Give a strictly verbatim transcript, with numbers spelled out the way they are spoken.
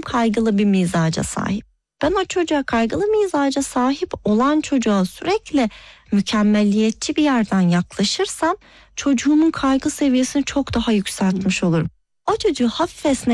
kaygılı bir mizaca sahip. Ben o çocuğa kaygılı mizaca sahip olan çocuğa sürekli mükemmeliyetçi bir yerden yaklaşırsam çocuğumun kaygı seviyesini çok daha yükseltmiş olurum. O çocuğu hafif esnek